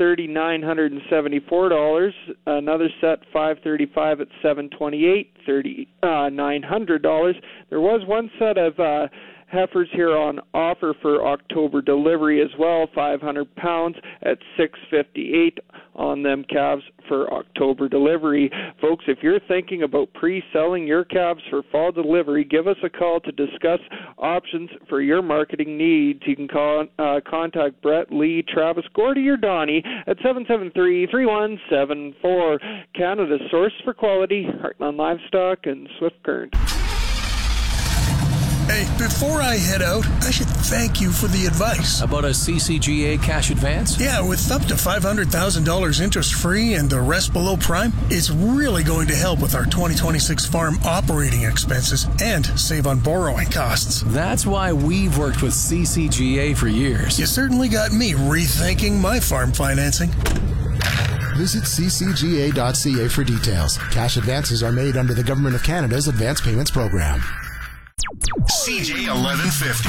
$3,974. Another set, 535 at $728, $3,900. There was one set of heifers here on offer for October delivery as well, 500 pounds at $658 on them calves for October delivery. Folks, if you're thinking about pre-selling your calves for fall delivery, give us a call to discuss options for your marketing needs. You can contact Brett, Lee, Travis, Gordy, or Donnie at 773-3174. Canada's source for quality, Heartland Livestock and Swift Current. Hey, before I head out, I should thank you for the advice. About a CCGA cash advance? Yeah, with up to $500,000 interest-free and the rest below prime, it's really going to help with our 2026 farm operating expenses and save on borrowing costs. That's why we've worked with CCGA for years. You certainly got me rethinking my farm financing. Visit ccga.ca for details. Cash advances are made under the Government of Canada's Advance Payments Program. CJ 1150.